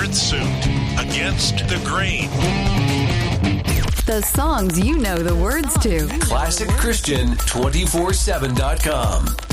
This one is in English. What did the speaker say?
Suit. Against the Grain. The songs you know the words to. ClassicChristian247.com.